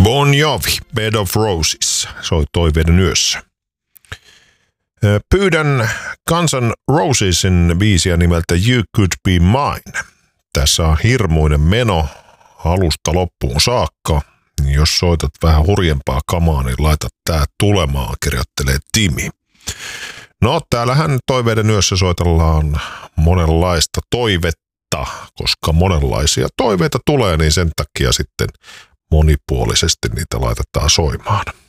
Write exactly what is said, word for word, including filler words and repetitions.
Bon Jovi, Bed of Roses, soi Toiveiden yössä. Pyydän Guns N' Rosesin biisiä nimeltä You Could Be Mine. Tässä on hirmuinen meno alusta loppuun saakka. Jos soitat vähän hurjempaa kamaa, niin laita tää tulemaan, kirjoittelee Timi. No, täällähän Toiveiden yössä soitellaan monenlaista toivetta, koska monenlaisia toiveita tulee, niin sen takia sitten monipuolisesti niitä laitetaan soimaan.